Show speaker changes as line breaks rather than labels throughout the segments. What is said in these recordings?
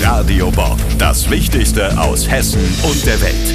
Radio Bob, das Wichtigste aus Hessen und der Welt.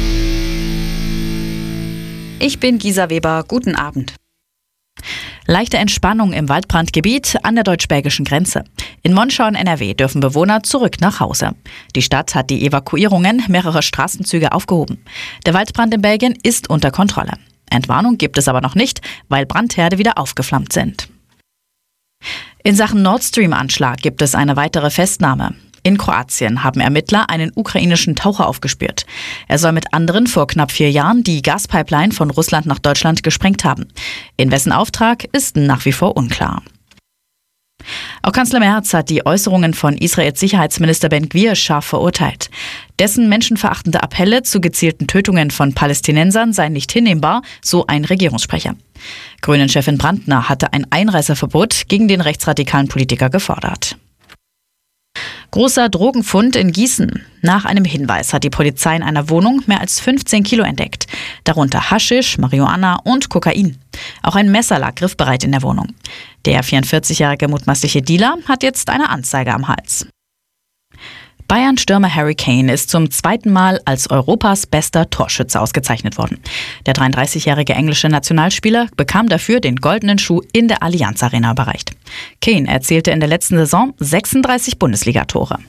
Ich bin Gisa Weber, guten Abend. Leichte Entspannung im Waldbrandgebiet an der deutsch-belgischen Grenze. In Monschau in NRW dürfen Bewohner zurück nach Hause. Die Stadt hat die Evakuierungen mehrerer Straßenzüge aufgehoben. Der Waldbrand in Belgien ist unter Kontrolle. Entwarnung gibt es aber noch nicht, weil Brandherde wieder aufgeflammt sind. In Sachen Nord Stream-Anschlag gibt es eine weitere Festnahme. In Kroatien haben Ermittler einen ukrainischen Taucher aufgespürt. Er soll mit anderen vor knapp 4 Jahren die Gaspipeline von Russland nach Deutschland gesprengt haben. In wessen Auftrag ist nach wie vor unklar. Auch Kanzler Merz hat die Äußerungen von Israels Sicherheitsminister Ben-Gvir scharf verurteilt. Dessen menschenverachtende Appelle zu gezielten Tötungen von Palästinensern seien nicht hinnehmbar, so ein Regierungssprecher. Grünen-Chefin Brandner hatte ein Einreiseverbot gegen den rechtsradikalen Politiker gefordert. Großer Drogenfund in Gießen. Nach einem Hinweis hat die Polizei in einer Wohnung mehr als 15 Kilo entdeckt. Darunter Haschisch, Marihuana und Kokain. Auch ein Messer lag griffbereit in der Wohnung. Der 44-jährige mutmaßliche Dealer hat jetzt eine Anzeige am Hals. Bayern-Stürmer Harry Kane ist zum 2. Mal als Europas bester Torschütze ausgezeichnet worden. Der 33-jährige englische Nationalspieler bekam dafür den goldenen Schuh in der Allianz Arena überreicht. Kane erzielte in der letzten Saison 36 Bundesligatore.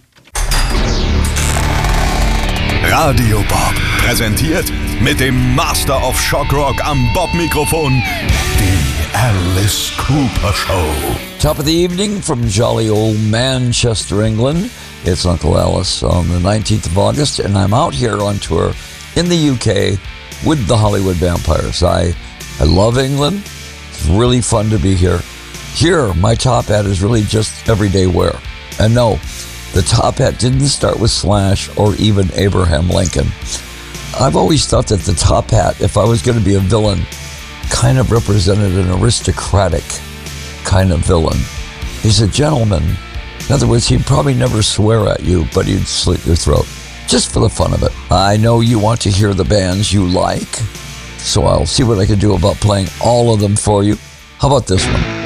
Radio Bob präsentiert mit dem Master of Shock Rock am Bob-Mikrofon die Alice Cooper Show.
Top of the evening from jolly old Manchester, England. It's Uncle Alice on the 19th of August, and I'm out here on tour in the UK with the Hollywood Vampires. I love England. It's really fun to be here. Here, my top hat is really just everyday wear. And no, the top hat didn't start with Slash or even Abraham Lincoln. I've always thought that the top hat, if I was going to be a villain, kind of represented an aristocratic kind of villain. He's a gentleman. In other words, he'd probably never swear at you, but he'd slit your throat, just for the fun of it. I know you want to hear the bands you like, so I'll see what I can do about playing all of them for you. How about this one?